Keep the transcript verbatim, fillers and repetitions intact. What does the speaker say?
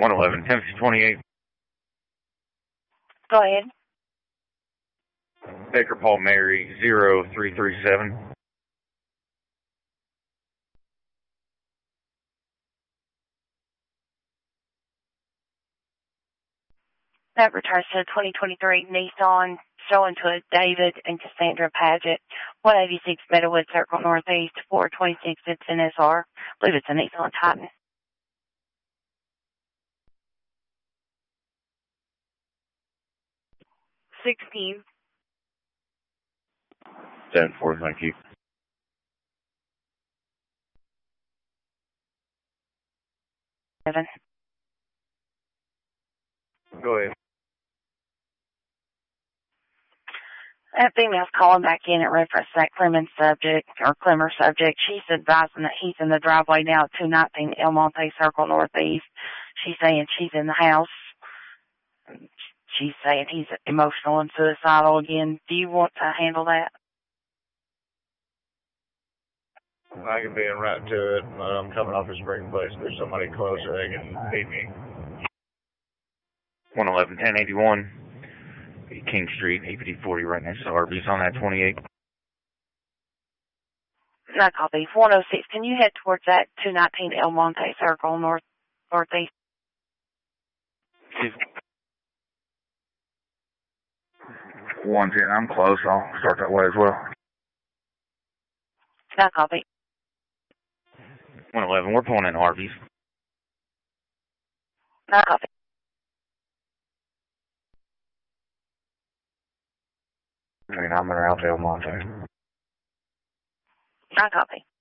one eleven, ten twenty-eight. Go ahead. Baker Paul Mary, zero three three seven. That returns to the twenty twenty-three Nissan, showing to a David and Cassandra Paget, one eighty-six Meadowood Circle Northeast, four twenty-six, it's an S R. I believe it's a Nissan Titan. sixteen. ten four, thank you. Seven. Go ahead. That female's calling back in at reference to that Clemens subject, or Clemmer subject. She's advising that he's in the driveway now at two nineteen El Monte Circle Northeast. She's saying she's in the house. She's saying he's emotional and suicidal again. Do you want to handle that? I can be in right to it. I'm coming off a spring place. There's somebody closer. They can beat me. one eleven, ten eighty-one. King Street, A P D forty, right next to Arby's on that twenty-eight. No copy. one oh six. Can you head towards that two nineteen El Monte Circle north northeast? one ten, I'm close. I'll start that way as well. No copy. one eleven, we're pulling in Arby's. No copy. I mean, I'm around El Monte. No copy.